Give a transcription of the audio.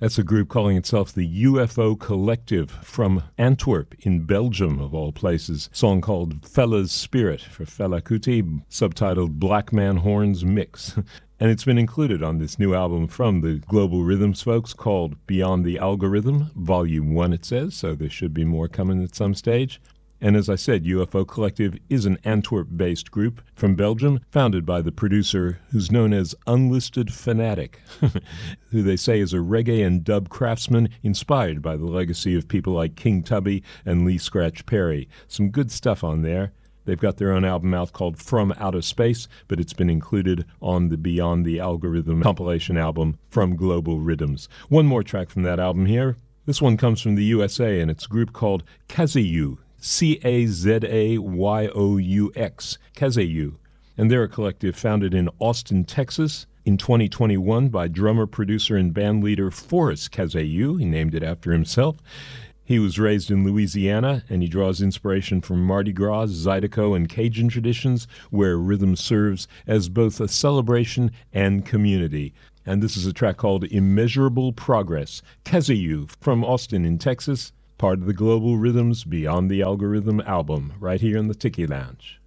That's a group calling itself the UFO Collective from Antwerp in Belgium, of all places. A song called Fella's Spirit for Fela Kuti, subtitled Black Man Horns Mix. And it's been included on this new album from the Global Rhythms folks called Beyond the Algorithm, Volume 1 it says, so there should be more coming at some stage. And as I said, UFO Collective is an Antwerp-based group from Belgium, founded by the producer who's known as Unlisted Fanatic, who they say is a reggae and dub craftsman inspired by the legacy of people like King Tubby and Lee Scratch Perry. Some good stuff on there. They've got their own album out called From Outer Space, but it's been included on the Beyond the Algorithm compilation album from Global Rhythms. One more track from that album here. This one comes from the USA, and it's a group called Kazeyoux. Cazayoux, Kazeyoux. And they're a collective founded in Austin, Texas in 2021 by drummer, producer, and bandleader Forrest Kazeyoux. He named it after himself. He was raised in Louisiana, and he draws inspiration from Mardi Gras, Zydeco, and Cajun traditions, where rhythm serves as both a celebration and community. And this is a track called Immeasurable Progress. Kazeyoux from Austin in Texas, part of the Global Rhythms Beyond the Algorithm album, right here in the Tiki Lounge.